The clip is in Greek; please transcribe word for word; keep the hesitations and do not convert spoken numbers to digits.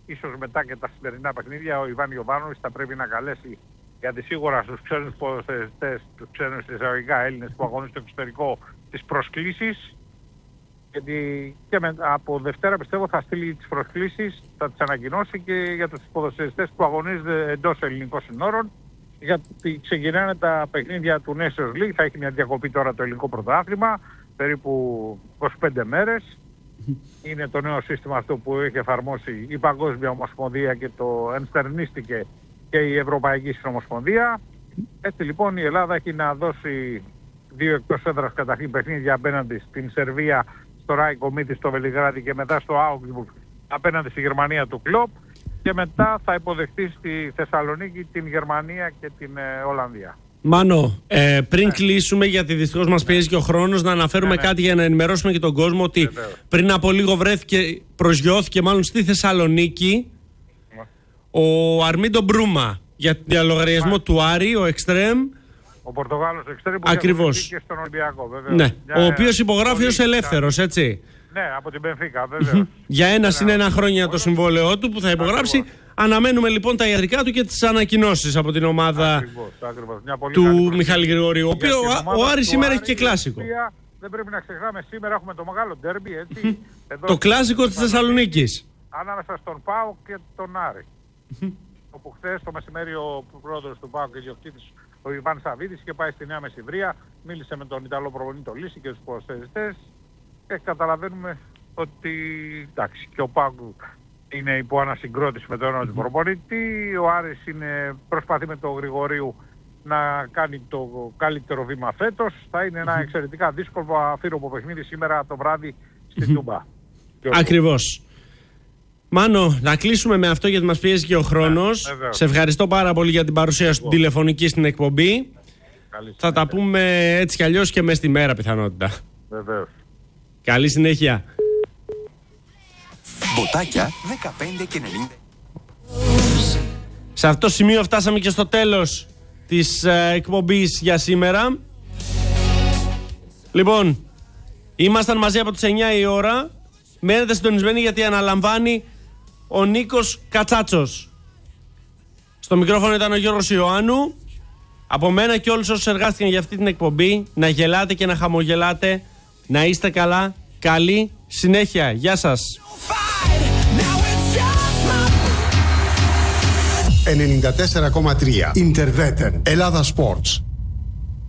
ίσως μετά και τα σημερινά παιχνίδια, ο Ιβάν Ιωβάνοβιτς θα πρέπει να καλέσει, γιατί σίγουρα στους ξένους ποδοσφαιριστές, τους ξένους εισαγωγικά Έλληνες που αγωνίζουν στο εξωτερικό, τις προσκλήσεις. Γιατί και με, από Δευτέρα πιστεύω θα στείλει τις προσκλήσεις, θα τις ανακοινώσει και για τους ποδοσφαιριστές που αγωνίζονται εντός ελληνικών συνόρων. Γιατί ξεκινάνε τα παιχνίδια του Nations League, θα έχει μια διακοπή τώρα το ελληνικό πρωτάθλημα, περίπου είκοσι πέντε μέρες. Είναι το νέο σύστημα αυτό που έχει εφαρμόσει η Παγκόσμια Ομοσπονδία και το ενστερνίστηκε και η Ευρωπαϊκή Συνομοσπονδία. Έτσι λοιπόν η Ελλάδα έχει να δώσει δύο εκτός έδρας καταρχήν παιχνίδια απέναντι στην Σερβία, στο Ράικο Μίτη στο Βελιγράδι και μετά στο Augsburg απέναντι στη Γερμανία του Κλοπ, και μετά θα υποδεχτεί στη Θεσσαλονίκη την Γερμανία και την ε, Ολλανδία. Μάνο, ε, πριν ναι. κλείσουμε, γιατί δυστυχώς μας πιέζει και ο χρόνος, να αναφέρουμε ναι, ναι. κάτι για να ενημερώσουμε και τον κόσμο ότι Βεβαίως. πριν από λίγο βρέθηκε, προσγειώθηκε μάλλον στη Θεσσαλονίκη ναι. ο Αρμίντο Μπρούμα για διαλογαριασμό ναι. του Άρη, ο Εξτρέμ. Ο Πορτογάλος Εξτρέμ που Ακριβώς. και στον Ολυμπιακό, βεβαίως. Ναι. Για, ο οποίος υπογράφει ως ελεύθερος, έτσι. Ναι, από την Μπενφίκα, βεβαίως. για ένα συν ένα χρόνια το συμβόλαιό του που θα υπογράψει. Ακριβώς. Αναμένουμε λοιπόν τα ιατρικά του και τις ανακοινώσεις από την ομάδα ακριβώς, ακριβώς. του Μιχάλη Γρηγορίου. Ο οποίο ο Άρης σήμερα έχει και κλάσικο. Δεν πρέπει να ξεχνάμε, σήμερα έχουμε το μεγάλο ντέρμπι, έτσι. Εδώ το κλάσικο της Θεσσαλονίκης. Ανάμεσα στον ΠΑΟΚ και τον Άρη. Όπου χθες το μεσημέρι ο πρόεδρος του ΠΑΟΚ και ιδιοκτήτης ο Ιβάν Σαββίδης είχε πάει στη Νέα Μεσημβρία, μίλησε με τον Ιταλό προπονητή τον Λύση και τους ποδοσφαιριστές και καταλαβαίνουμε ότι εντάξει, και ο ΠΑΟΚ είναι υπό ανασυγκρότηση με τον όνομα του προπονητή. Ο Άρης είναι, προσπαθεί με τον Γρηγορίου να κάνει το καλύτερο βήμα φέτος. Θα είναι ένα εξαιρετικά δύσκολο αφήρωμο παιχνίδι σήμερα το βράδυ στην Τούμπα. Ακριβώς. Μάνο, να κλείσουμε με αυτό γιατί μας πιέζει και ο χρόνος. Ναι, σε ευχαριστώ πάρα πολύ για την παρουσία σου τηλεφωνική στην εκπομπή. Καλή θα τα πούμε έτσι κι αλλιώς και μες στη μέρα πιθανότητα. Βεβαίως. Καλή συνέχεια. Μποτάκια δεκαπέντε και ενενήντα. Σε αυτό το σημείο φτάσαμε και στο τέλος της ε, εκπομπής για σήμερα. Λοιπόν, ήμασταν μαζί από τις εννιά η ώρα. Μένετε συντονισμένοι γιατί αναλαμβάνει ο Νίκος Κατσάτσος. Στο μικρόφωνο ήταν ο Γιώργος Ιωάννου. Από μένα και όλους όσους εργάστηκαν για αυτή την εκπομπή, να γελάτε και να χαμογελάτε. Να είστε καλά. Καλή συνέχεια. Γεια σας. ενενήντα τέσσερα κόμμα τρία Interveter Ελλάδα Sports.